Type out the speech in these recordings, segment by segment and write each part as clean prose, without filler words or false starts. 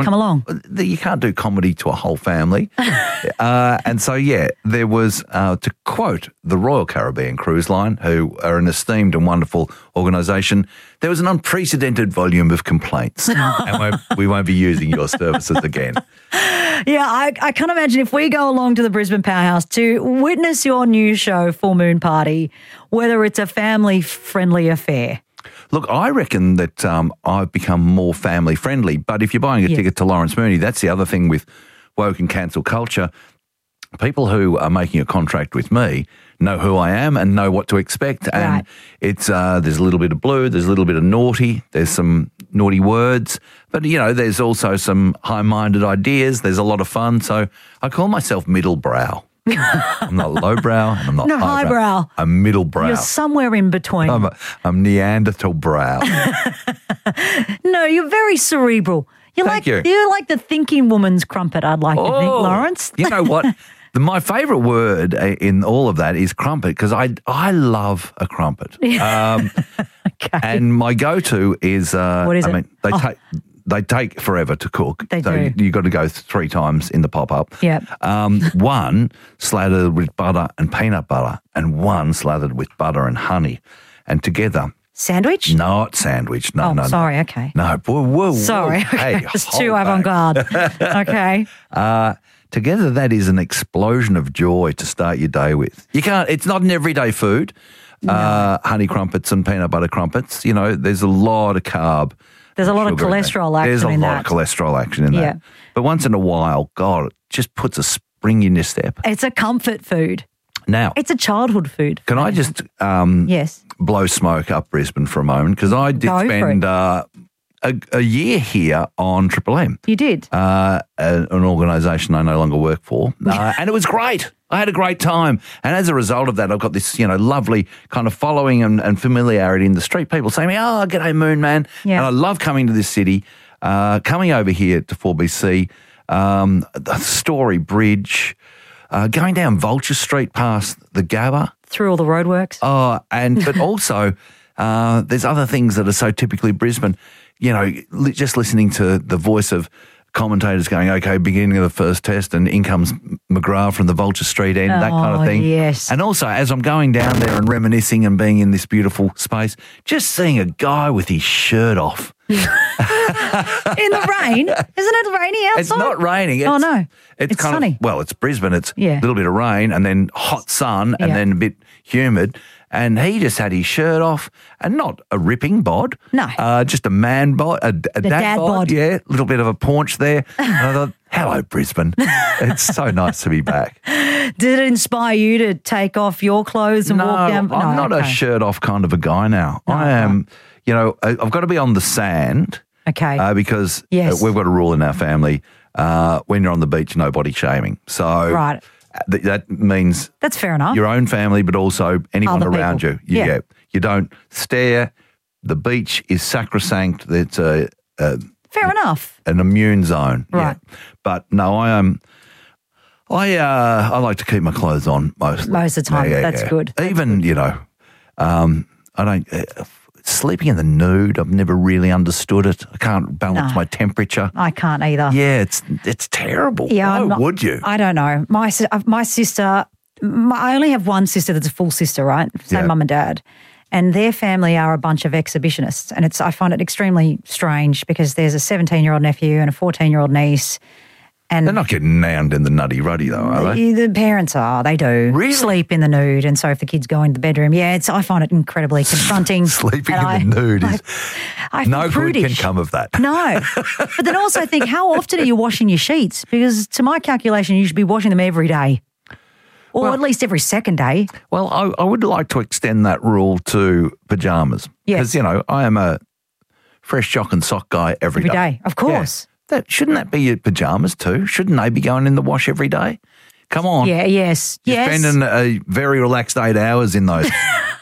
come along. You can't do comedy to a whole family. And so, there was, to quote the Royal Caribbean Cruise Line, who are an esteemed and wonderful organisation, there was an unprecedented volume of complaints. And we won't be using your services again. Yeah, I can't imagine if we go along to the Brisbane Powerhouse to witness your new show, Full Moon Party, whether it's a family-friendly affair. Look, I reckon that I've become more family-friendly, but if you're buying a ticket to Lawrence Mooney, that's the other thing with woke and cancel culture. People who are making a contract with me know who I am and know what to expect. And it's there's a little bit of blue, there's a little bit of naughty, there's some naughty words, but, there's also some high-minded ideas. There's a lot of fun. So I call myself middle brow. I'm not lowbrow and I'm not highbrow. I'm middle brow. You're somewhere in between. I'm Neanderthal brow. No, you're very cerebral. You're like the thinking woman's crumpet, I'd like to think, Lawrence. You know what? My favourite word in all of that is crumpet, because I love a crumpet. Okay. And my go-to is what is it? They take forever to cook. They so do. You've got to go 3 times in the pop-up. Yep. One slathered with butter and peanut butter, and one slathered with butter and honey. And together... Sandwich? Not sandwich. No. Sorry, okay. No. Whoa. Sorry. Okay. Hey, it's too avant-garde. Okay. Together, that is an explosion of joy to start your day with. It's not an everyday food. No. Honey crumpets and peanut butter crumpets. There's a lot of carb. There's a lot of cholesterol action in that. There's a lot of cholesterol action in that. But once in a while, God, it just puts a spring in your step. It's a comfort food. Now, it's a childhood food. Can I just yes, blow smoke up Brisbane for a moment? Because I did spend a year here on Triple M. You did? An organisation I no longer work for. And it was great. I had a great time. And as a result of that, I've got this, lovely kind of following and familiarity in the street. People say to me, oh, g'day, Moon Man. Yeah. And I love coming to this city, coming over here to 4BC, the Story Bridge, going down Vulture Street past the Gabba. Through all the roadworks. But also there's other things that are so typically Brisbane. Just listening to the voice of commentators going, okay, beginning of the first test, and in comes McGrath from the Vulture Street end, that kind of thing. Yes. And also, as I'm going down there and reminiscing and being in this beautiful space, just seeing a guy with his shirt off. In the rain? Isn't it rainy outside? It's not raining. No. It's kind sunny. It's Brisbane. It's a little bit of rain and then hot sun and then a bit humid. And he just had his shirt off, and not a ripping bod. No. Just a man bod, a dad bod. Yeah, a little bit of a paunch there. And I thought, hello, Brisbane. It's so nice to be back. Did it inspire you to take off your clothes and walk down? No, I'm not a shirt off kind of a guy now. No, I am, I've got to be on the sand. Okay. Because we've got a rule in our family, when you're on the beach, no body shaming. So right. That means that's fair enough. Your own family, but also anyone other around people. you. You don't stare. The beach is sacrosanct. It's fair enough. An immune zone. Right. Yeah. But no, I like to keep my clothes on most of the time. That's good. Even I don't. Sleeping in the nude, I've never really understood it. I can't balance my temperature. I can't either. Yeah, it's terrible. Yeah, why would you? I don't know. My sister, I only have one sister that's a full sister, right? Same mum and dad. And their family are a bunch of exhibitionists. And I find it extremely strange because there's a 17-year-old nephew and a 14-year-old niece. And they're not getting named in the nutty ruddy though, are they? The parents are. They do. Really? Sleep in the nude. And so if the kids go into the bedroom, I find it incredibly confronting. Sleeping in the nude is no good can come of that. No. But then also think, how often are you washing your sheets? Because to my calculation, you should be washing them every day. Or at least every second day. Well, I would like to extend that rule to pyjamas. Yes. Because, I am a fresh jock and sock guy every day. Of course. Yeah. Shouldn't that be your pyjamas too? Shouldn't they be going in the wash every day? Come on. Yeah, yes. You're spending a very relaxed 8 hours in those.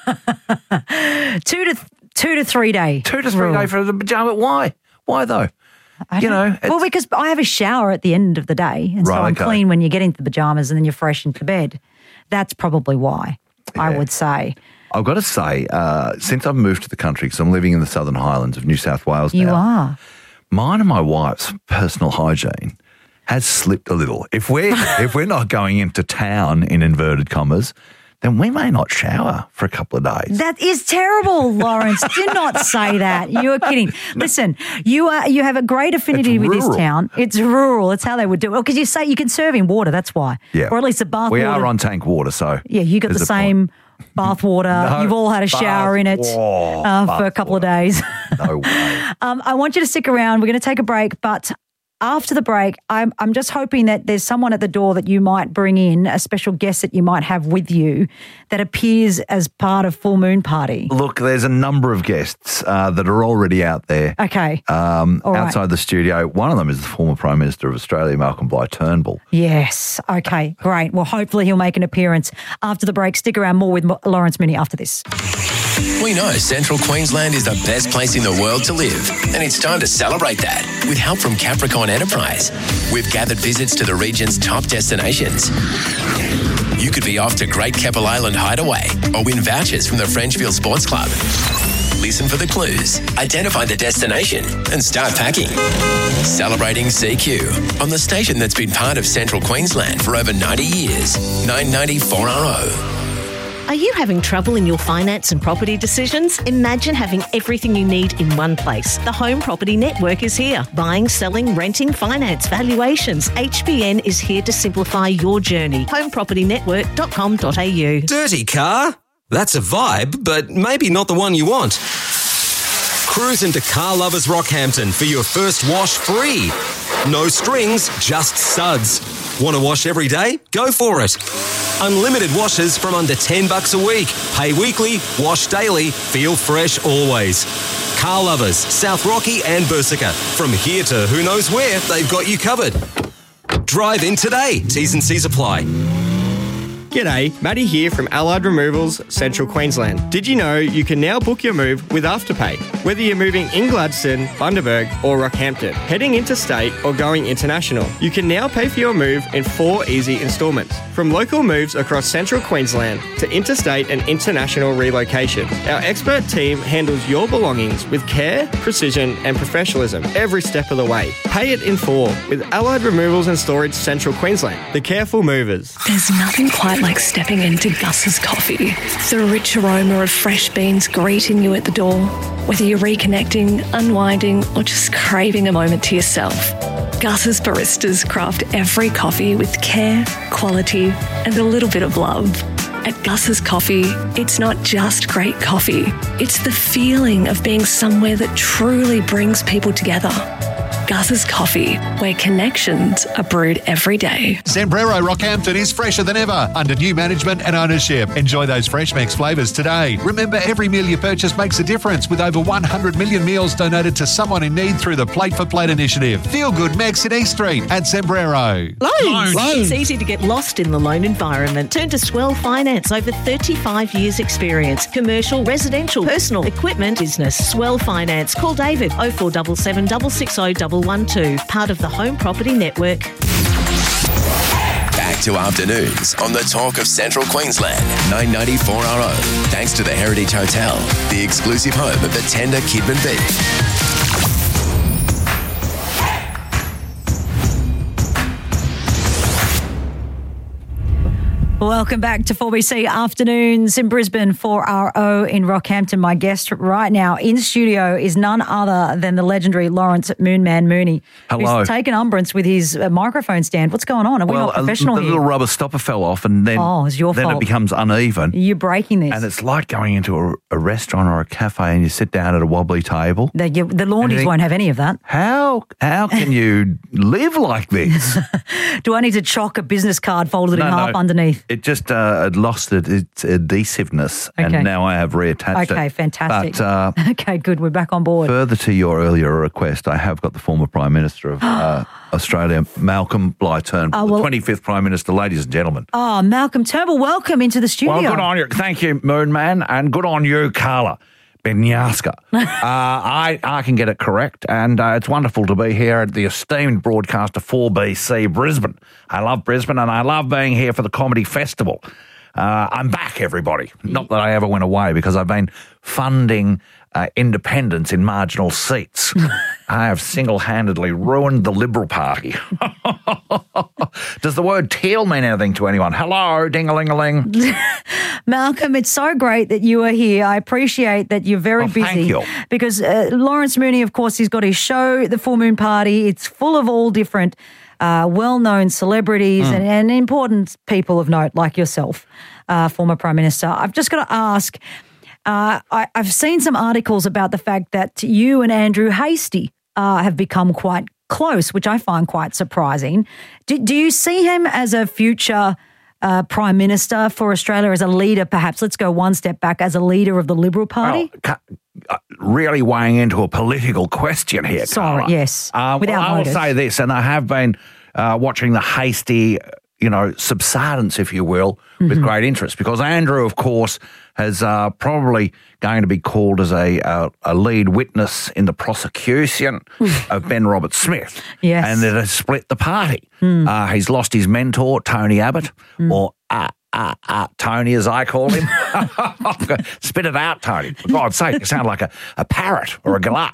2 to 3 day. 2 to 3 day for the pyjama. Why? Why though? Well, because I have a shower at the end of the day, and so I'm clean when you get into the pyjamas and then you're fresh into bed. That's probably why, I would say. I've got to say, since I've moved to the country, because I'm living in the Southern Highlands of New South Wales now. You are. mine and my wife's personal hygiene has slipped a little. If we're not going into town, in inverted commas, then we may not shower for a couple of days. That is terrible, Lawrence. Do not say that. You're kidding. Listen, you have a great affinity with this town. It's rural. It's how they would do it. Well, because you say you can serve in water, that's why. Yeah. Or at least the bath we water. We are on tank water, so. Yeah, you got the same bath water. No, you've all had a shower in it for a couple of days. No way. I want you to stick around. We're going to take a break, but after the break, I'm just hoping that there's someone at the door that you might bring in, a special guest that you might have with you that appears as part of Full Moon Party. Look, there's a number of guests that are already out there. Okay. Outside the studio. One of them is the former Prime Minister of Australia, Malcolm Bligh-Turnbull. Yes. Okay, great. Well, hopefully he'll make an appearance after the break. Stick around, more with Lawrence Mooney after this. We know Central Queensland is the best place in the world to live, and it's time to celebrate that with help from Capricorn Enterprise. We've gathered visits to the region's top destinations. You could be off to Great Keppel Island Hideaway or win vouchers from the Frenchville Sports Club. Listen for the clues, identify the destination, and start packing. Celebrating CQ on the station that's been part of Central Queensland for over 90 years. 990 4RO. Are you having trouble in your finance and property decisions? Imagine having everything you need in one place. The Home Property Network is here. Buying, selling, renting, finance, valuations. HPN is here to simplify your journey. homepropertynetwork.com.au. Dirty car? That's a vibe, but maybe not the one you want. Cruise into Car Lovers Rockhampton for your first wash free. No strings, just suds. Want to wash every day? Go for it. Unlimited washes from under $10 a week. Pay weekly, wash daily, feel fresh always. Car Lovers, South Rocky and Bursica. From here to who knows where, they've got you covered. Drive in today. T's and C's apply. G'day, Matty here from Allied Removals, Central Queensland. Did you know you can now book your move with Afterpay? Whether you're moving in Gladstone, Bundaberg or Rockhampton, heading interstate or going international, you can now pay for your move in 4 easy instalments. From local moves across Central Queensland to interstate and international relocation, our expert team handles your belongings with care, precision and professionalism every step of the way. Pay it in full with Allied Removals and Storage Central Queensland, the careful movers. There's nothing quite like stepping into Gus's coffee. The rich aroma of fresh beans greeting you at the door. Whether you're reconnecting, unwinding, or just craving a moment to yourself, Gus's baristas craft every coffee with care, quality, and a little bit of love. At Gus's Coffee, it's not just great coffee. It's the feeling of being somewhere that truly brings people together. Gus's Coffee, where connections are brewed every day. Sombrero Rockhampton is fresher than ever under new management and ownership. Enjoy those fresh Mex flavours today. Remember, every meal you purchase makes a difference with over 100 million meals donated to someone in need through the Plate for Plate initiative. Feel good Mex in East Street at Sombrero. Loans. It's easy to get lost in the loan environment. Turn to Swell Finance. Over 35 years experience. Commercial, residential, personal, equipment, business. Swell Finance. Call David 0477 660 112, part of the Home Property Network. Back to afternoons on the Talk of Central Queensland, 990 4RO. Thanks to the Heritage Hotel, the exclusive home of the tender Kidman beef. Welcome back to 4BC Afternoons in Brisbane, 4RO in Rockhampton. My guest right now in studio is none other than the legendary Lawrence Moonman Mooney. Hello. Who's taken umbrance with his microphone stand. What's going on? Are we not professional the here? little rubber stopper fell off and then, it's your fault. It becomes uneven. You're breaking this. And it's like going into a restaurant or a cafe and you sit down at a wobbly table. The laundries won't have any of that. How can you live like this? Do I need to chalk a business card folded in half underneath? It just had lost its adhesiveness, and now I have reattached it. Okay, fantastic. But, okay, good. We're back on board. Further to your earlier request, I have got the former Prime Minister of Australia, Malcolm Bligh-Turnbull, the 25th Prime Minister, ladies and gentlemen. Oh, Malcolm Turnbull, welcome into the studio. Well, good on you. Thank you, Moonman, and good on you, Carla Benyaska. I can get it correct, and it's wonderful to be here at the esteemed broadcaster 4BC Brisbane. I love Brisbane, and I love being here for the Comedy Festival. I'm back, everybody. Not that I ever went away, because I've been funding independents in marginal seats. I have single-handedly ruined the Liberal Party. Does the word teal mean anything to anyone? Hello, ding-a-ling-a-ling. Malcolm, it's so great that you are here. I appreciate that you're very busy. Thank you. Because Lawrence Mooney, of course, he's got his show, The Full Moon Party. It's full of all different well-known celebrities and important people of note like yourself, former Prime Minister. I've just got to ask, I've seen some articles about the fact that you and Andrew Hastie have become quite close, which I find quite surprising. Do you see him as a future Prime Minister for Australia, as a leader perhaps? Let's go one step back, as a leader of the Liberal Party? Well, really weighing into a political question here, Sorry, Carla. yes. Without I will motive. say this, and I have been watching the Hastie, subsidence, if you will, with great interest, because Andrew, of course, has probably going to be called as a lead witness in the prosecution of Ben Roberts-Smith. Yes. And it has split the party. He's lost his mentor, Tony Abbott, or Tony, as I call him. Spit it out, Tony. For God's sake, you sound like a parrot or a galah.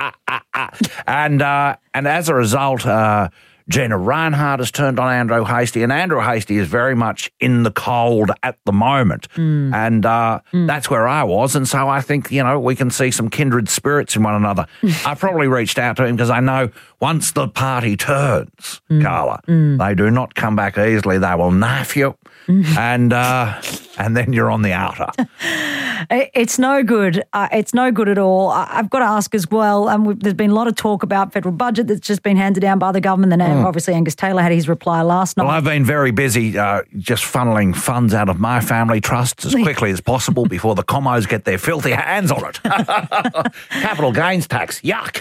And as a result, Gina Reinhardt has turned on Andrew Hastie, and Andrew Hastie is very much in the cold at the moment. And that's where I was. And so I think, we can see some kindred spirits in one another. I probably reached out to him because I know once the party turns, Carla, they do not come back easily. They will knife you, and then you're on the outer. It's no good. It's no good at all. I've got to ask as well, there's been a lot of talk about federal budget that's just been handed down by the government, and obviously Angus Taylor had his reply last night. Well, I've been very busy just funneling funds out of my family trusts as quickly as possible before the commos get their filthy hands on it. Capital gains tax, yuck.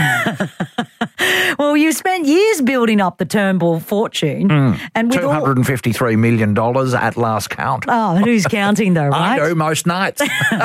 Well, you spent years building up the Turnbull fortune. And with $253 million at last count. Oh, who's counting though, right? I do most nights.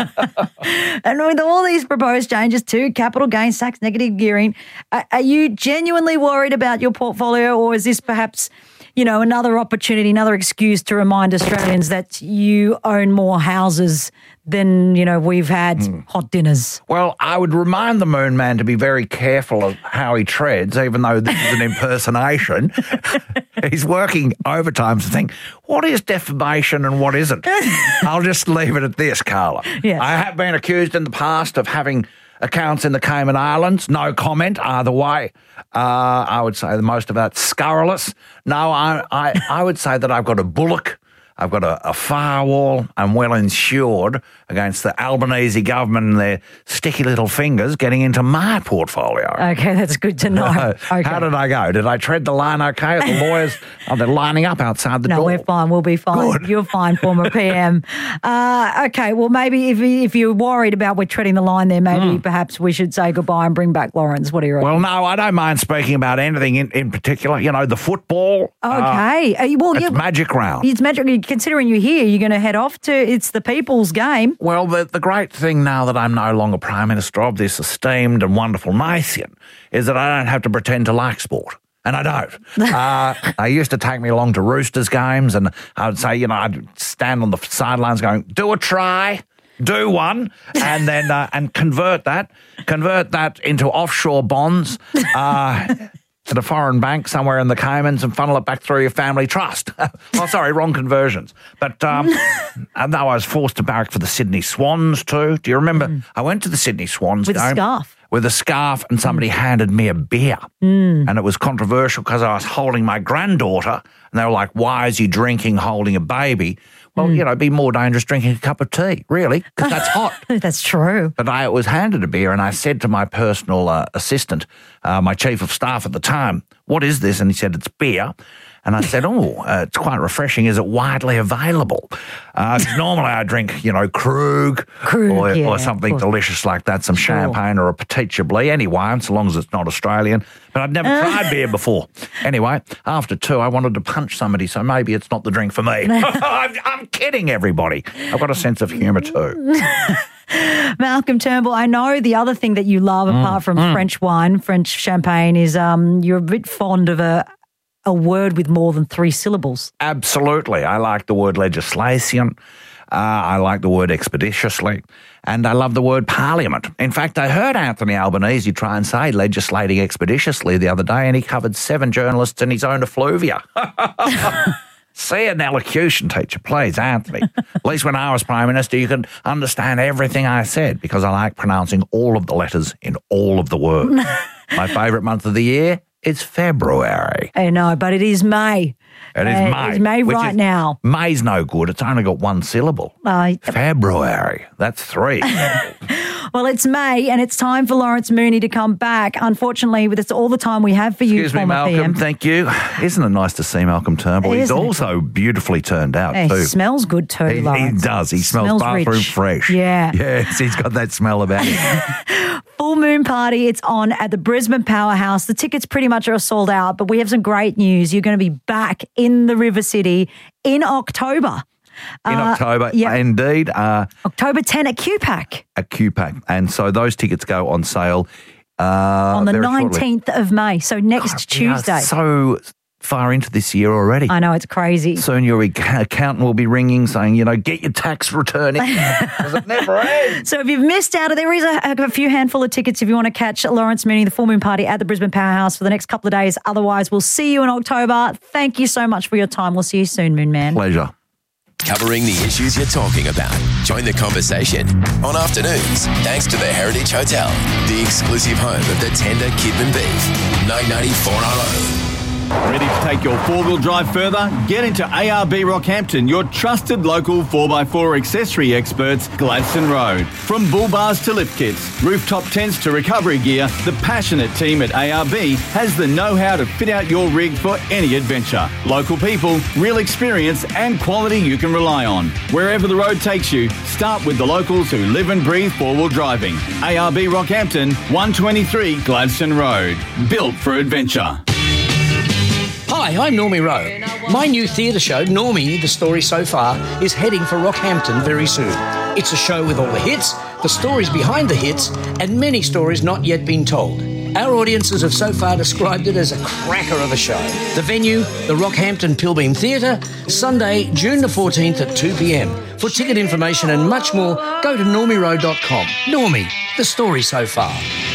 And with all these proposed changes to capital gains tax, negative gearing, are you genuinely worried about your portfolio, or is this perhaps, another opportunity, another excuse to remind Australians that you own more houses than, we've had hot dinners? Well, I would remind the Moon Man to be very careful of how he treads, even though this is an impersonation. He's working overtime to think, what is defamation and what isn't? I'll just leave it at this, Carla. Yes. I have been accused in the past of having accounts in the Cayman Islands. No comment either way. I would say that most of that's scurrilous. No, I would say that I've got a bullock. I've got a firewall. I'm well insured against the Albanese government and their sticky little fingers getting into my portfolio. Okay, that's good to know. Okay. How did I go? Did I tread the line okay? Are the lawyers, they're lining up outside the door? No, we're fine. We'll be fine. Good. You're fine, former PM. Okay, well, maybe if you're worried about we're treading the line there, maybe perhaps we should say goodbye and bring back Lawrence. What do you reckon? Well, no, I don't mind speaking about anything in particular. The football. Okay. It's magic round. It's magic. Considering you're here, you're going to head off to, it's the people's game. Well, the great thing now that I'm no longer Prime Minister of this esteemed and wonderful nation is that I don't have to pretend to like sport. And I don't. They used to take me along to Roosters games, and I would say, I'd stand on the sidelines going, do a try, do one, and then and convert that into offshore bonds at a foreign bank somewhere in the Caymans and funnel it back through your family trust. Wrong conversions. But and though I was forced to barrack for the Sydney Swans too. Do you remember? I went to the Sydney Swans with game. A scarf. With a scarf, and somebody handed me a beer. And it was controversial because I was holding my granddaughter, and they were like, why is he drinking holding a baby? Well, it'd be more dangerous drinking a cup of tea, really, because that's hot. That's true. But I was handed a beer, and I said to my personal assistant, my chief of staff at the time, what is this? And he said, it's beer. And I said, it's quite refreshing. Is it widely available? Normally I drink, Krug or something delicious like that, some champagne or a Petit Chablis, anyway, so long as it's not Australian. But I'd never tried beer before. Anyway, after 2, I wanted to punch somebody, so maybe it's not the drink for me. I'm kidding, everybody. I've got a sense of humour too. Malcolm Turnbull, I know the other thing that you love apart from French wine, French champagne, is you're a bit fond of a word with more than 3 syllables. Absolutely. I like the word legislation. I like the word expeditiously. And I love the word parliament. In fact, I heard Anthony Albanese try and say legislating expeditiously the other day, and he covered 7 journalists in his own effluvia. See an elocution teacher, please, Anthony. At least when I was Prime Minister, you could understand everything I said because I like pronouncing all of the letters in all of the words. My favourite month of the year is February. I know, but it is May. It is May. It's May right now. May's no good. It's only got 1 syllable. February. That's 3. Well, it's May and it's time for Lawrence Mooney to come back. Unfortunately, that's all the time we have for you, Excuse me, Malcolm. PM. Thank you. Isn't it nice to see Malcolm Turnbull? He's also beautifully turned out too. He smells good too, Lawrence. He does. He smells bathroom rich. fresh. Yeah. Yes, he's got that smell about him. Full Moon Party, it's on at the Brisbane Powerhouse. The tickets pretty much are sold out, but we have some great news. You're going to be back in the River City in October. In October, indeed. October 10 at QPAC. At QPAC. And so those tickets go on sale on the 19th of May, so next Tuesday. We are so far into this year already. I know, it's crazy. Soon your accountant will be ringing saying, get your tax return in because it never ends. So if you've missed out, there is a few handful of tickets if you want to catch Lawrence Mooney, the Full Moon Party at the Brisbane Powerhouse for the next couple of days. Otherwise, we'll see you in October. Thank you so much for your time. We'll see you soon, Moon Man. Pleasure. Covering the issues you're talking about. Join the conversation on Afternoons, thanks to the Heritage Hotel, the exclusive home of the tender Kidman beef. 994RO. Ready to take your four-wheel drive further? Get into ARB Rockhampton, your trusted local 4x4 accessory experts, Gladstone Road. From bull bars to lift kits, rooftop tents to recovery gear, the passionate team at ARB has the know-how to fit out your rig for any adventure. Local people, real experience and quality you can rely on. Wherever the road takes you, start with the locals who live and breathe four-wheel driving. ARB Rockhampton, 123 Gladstone Road. Built for adventure. Hi, I'm Normie Rowe. My new theatre show, Normie, The Story So Far, is heading for Rockhampton very soon. It's a show with all the hits, the stories behind the hits, and many stories not yet been told. Our audiences have so far described it as a cracker of a show. The venue, the Rockhampton Pilbeam Theatre, Sunday, June the 14th at 2 p.m. For ticket information and much more, go to normierowe.com. Normie, The Story So Far.